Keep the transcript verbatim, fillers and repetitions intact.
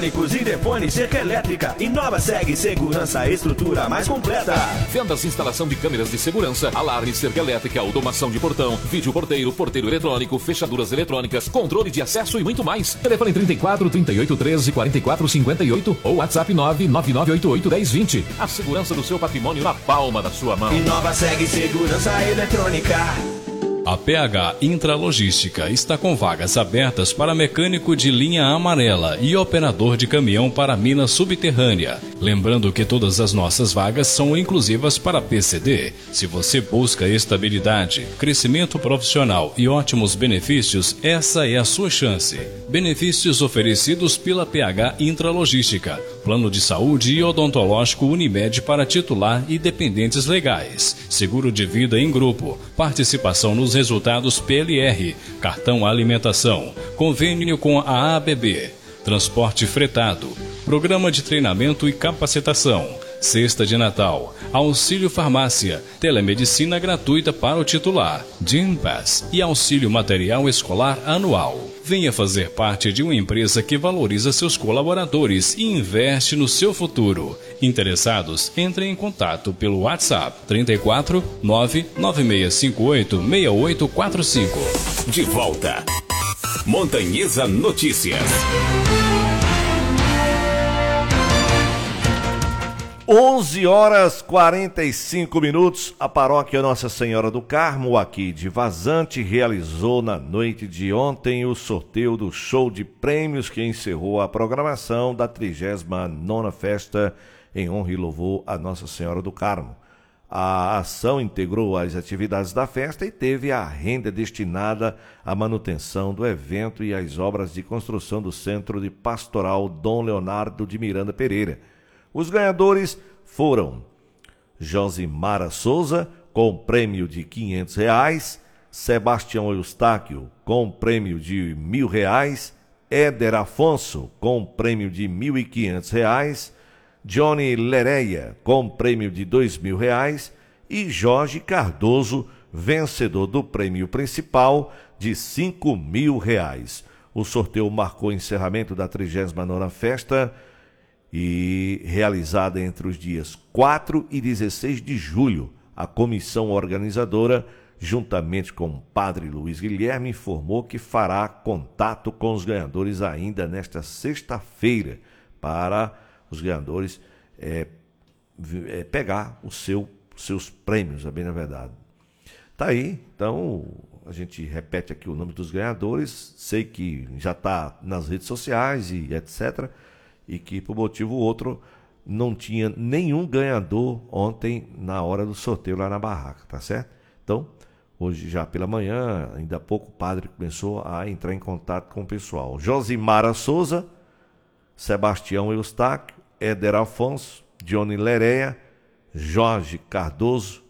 eletrônicos, interfone, cerca elétrica. Inova Seg Segurança, estrutura mais completa. Vendas e instalação de câmeras de segurança, alarme, cerca elétrica, automação de portão, vídeo porteiro, porteiro eletrônico, fechaduras eletrônicas, controle de acesso e muito mais. Telefone trinta e quatro, trinta e oito, treze, quarenta e quatro, cinquenta e oito ou WhatsApp nove nove nove oito oito, dez, vinte. A segurança do seu patrimônio na palma da sua mão. Inova Seg Segurança Eletrônica. A P H Intralogística está com vagas abertas para mecânico de linha amarela e operador de caminhão para mina subterrânea. Lembrando que todas as nossas vagas são inclusivas para P C D. Se você busca estabilidade, crescimento profissional e ótimos benefícios, essa é a sua chance. Benefícios oferecidos pela P H Intralogística. Plano de saúde e odontológico Unimed para titular e dependentes legais. Seguro de vida em grupo. Participação nos resultados P L R. Cartão alimentação. Convênio com a A B B. Transporte fretado. Programa de treinamento e capacitação. Cesta de Natal. Auxílio farmácia. Telemedicina gratuita para o titular. Gympass e auxílio material escolar anual. Venha fazer parte de uma empresa que valoriza seus colaboradores e investe no seu futuro. Interessados, entrem em contato pelo WhatsApp trinta e quatro, nove nove seis cinco oito, seis oito quatro cinco. De volta. Montanhesa Notícias. onze horas e quarenta e cinco minutos, a paróquia Nossa Senhora do Carmo, aqui de Vazante, realizou na noite de ontem o sorteio do show de prêmios que encerrou a programação da trigésima nona festa em honra e louvor a Nossa Senhora do Carmo. A ação integrou as atividades da festa e teve a renda destinada à manutenção do evento e às obras de construção do Centro de Pastoral Dom Leonardo de Miranda Pereira. Os ganhadores foram Josimara Souza, com prêmio de quinhentos reais, Sebastião Eustáquio, com prêmio de mil reais, Éder Afonso, com prêmio de mil e quinhentos reais, Johnny Lereia, com prêmio de dois mil reais, e Jorge Cardoso, vencedor do prêmio principal de cinco mil reais. O sorteio marcou o encerramento da trigésima nona festa, e realizada entre os dias quatro e dezesseis de julho. A comissão organizadora, juntamente com o padre Luiz Guilherme, informou que fará contato com os ganhadores ainda nesta sexta-feira, para os ganhadores é, é, pegar o seu, seus prêmios, é bem na verdade. Tá aí, então a gente repete aqui o nome dos ganhadores, sei que já está nas redes sociais e etcétera, e que por motivo ou outro não tinha nenhum ganhador ontem na hora do sorteio lá na barraca, tá certo? Então, hoje já pela manhã, ainda há pouco, o padre começou a entrar em contato com o pessoal. Josimara Souza, Sebastião Eustáquio, Éder Afonso, Johnny Lereia, Jorge Cardoso,